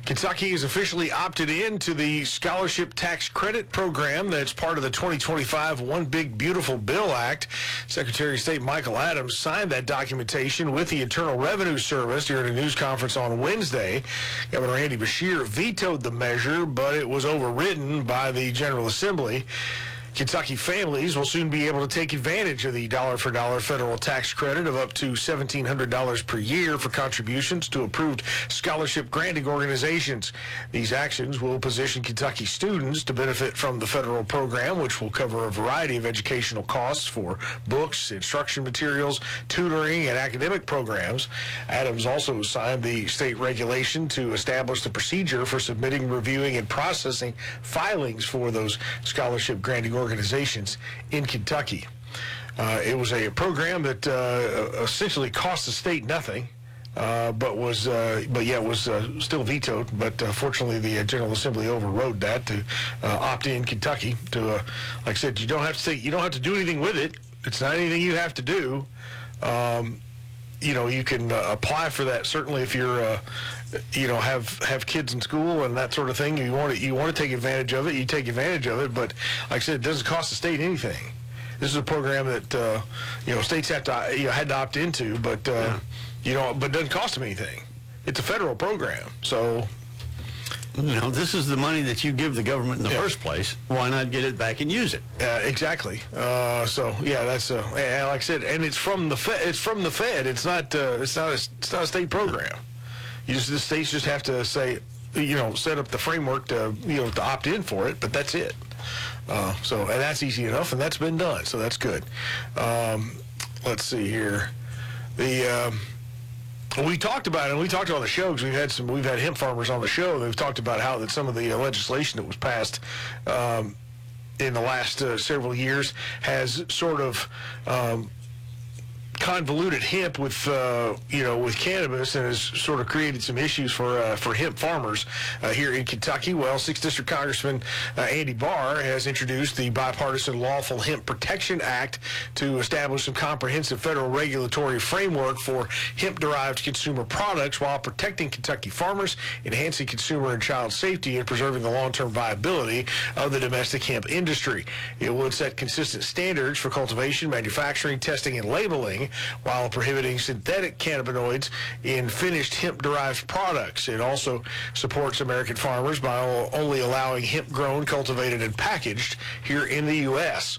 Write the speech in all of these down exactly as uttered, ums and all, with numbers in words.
Kentucky has officially opted into the Scholarship Tax Credit Program that's part of the twenty twenty-five One Big Beautiful Bill Act. Secretary of State Michael Adams signed that documentation with the Internal Revenue Service during a news conference on Wednesday. Governor Andy Beshear vetoed the measure, but it was overridden by the General Assembly. Kentucky families will soon be able to take advantage of the dollar-for-dollar federal tax credit of up to seventeen hundred dollars per year for contributions to approved scholarship granting organizations. These actions will position Kentucky students to benefit from the federal program, which will cover a variety of educational costs for books, instruction materials, tutoring, and academic programs. Adams also signed the state regulation to establish the procedure for submitting, reviewing, and processing filings for those scholarship granting organizations. organizations in Kentucky. Uh, it was a program that uh, essentially cost the state nothing, uh, but was uh, but yeah was uh, still vetoed. But uh, fortunately, the uh, General Assembly overrode that to uh, opt in Kentucky. To uh, like I said, you don't have to take, you don't have to do anything with it. It's not anything you have to do. Um, you know, you can uh, apply for that certainly if you're. Uh, you know, have have kids in school and that sort of thing. You want to you want to take advantage of it, you take advantage of it. But like I said, it doesn't cost the state anything. This is a program that uh, you know states have to you know had to opt into, but uh, yeah. you know, but it doesn't cost them anything. It's a federal program, so. You know, this is the money that you give the government in the yeah. first place. Why not get it back and use it? Uh, exactly. Uh, so yeah, that's uh, and like I said, and it's from the Fed. It's from the Fed. It's not. Uh, it's not. A, it's not a state program. You just, the states just have to say, you know, set up the framework to, you know, to opt in for it, but that's it. Uh, so, and that's easy enough, and that's been done, so that's good. Um, let's see here. The um, we talked about it, and we talked about the show because we've had some, we've had hemp farmers on the show. They've talked about how that some of the uh, legislation that was passed um, in the last uh, several years has sort of. Um, convoluted hemp with uh, you know with cannabis and has sort of created some issues for uh, for hemp farmers uh, here in Kentucky. Well, sixth District Congressman uh, Andy Barr has introduced the bipartisan Lawful Hemp Protection Act to establish some comprehensive federal regulatory framework for hemp-derived consumer products while protecting Kentucky farmers, enhancing consumer and child safety, and preserving the long-term viability of the domestic hemp industry. It would set consistent standards for cultivation, manufacturing, testing, and labeling, while prohibiting synthetic cannabinoids in finished hemp-derived products. It also supports American farmers by only allowing hemp grown, cultivated, and packaged here in the U S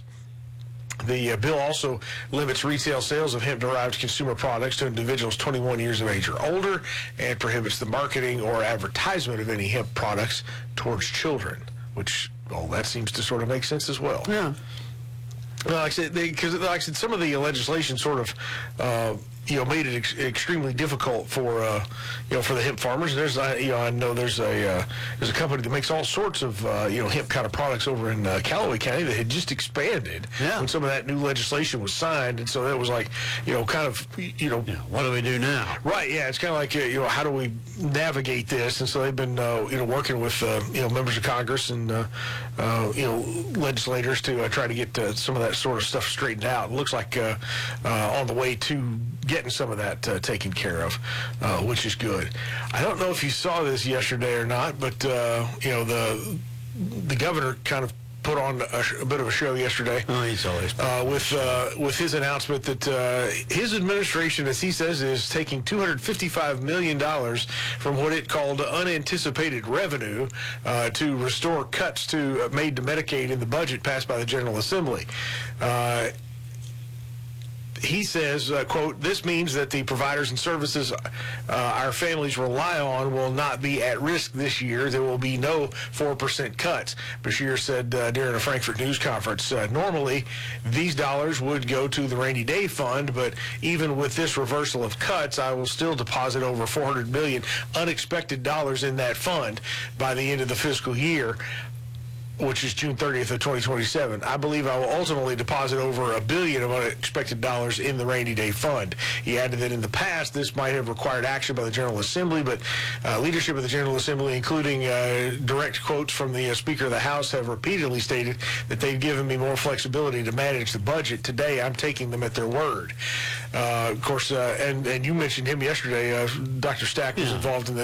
The uh, bill also limits retail sales of hemp-derived consumer products to individuals twenty-one years of age or older and prohibits the marketing or advertisement of any hemp products towards children, which, well, that seems to sort of make sense as well. Yeah. Well, like I said, because like I said, some of the legislation sort of, uh, you know, made it ex extremely difficult for, uh, you know, for the hemp farmers. There's, uh, you know, I know there's a uh, there's a company that makes all sorts of, uh, you know, hemp kind of products over in uh, Callaway County that had just expanded yeah. when some of that new legislation was signed, and so that was like, you know, kind of, you know, yeah, what do we do now? Right. Yeah, it's kind of like, uh, you know, how do we navigate this? And so they've been, uh, you know, working with, uh, you know, members of Congress and, uh, uh, you know, legislators to uh, try to get uh, some of that sort of stuff straightened out. It looks like uh, uh, on the way to getting some of that uh, taken care of, uh, which is good. I don't know if you saw this yesterday or not, but uh, you know, the the governor kind of put on a, a bit of a show yesterday. Oh, he's always uh, with uh, with his announcement that uh, his administration, as he says, is taking two hundred fifty-five million dollars from what it called unanticipated revenue uh, to restore cuts to uh, made to Medicaid in the budget passed by the General Assembly. Uh, He says, uh, quote, "This means that the providers and services uh, our families rely on will not be at risk this year. There will be no four percent cuts." Beshear said uh, during a Frankfurt news conference, uh, normally these dollars would go to the rainy day fund, but even with this reversal of cuts, I will still deposit over four hundred million dollars unexpected dollars in that fund by the end of the fiscal year, which is June thirtieth of twenty twenty-seven. I believe I will ultimately deposit over a billion of unexpected dollars in the rainy day fund. He added that in the past, this might have required action by the General Assembly, but uh, leadership of the General Assembly, including uh, direct quotes from the uh, Speaker of the House, have repeatedly stated that they've given me more flexibility to manage the budget. Today, I'm taking them at their word. Uh, of course, uh, and, and you mentioned him yesterday. Uh, Doctor Stack was yeah. involved in the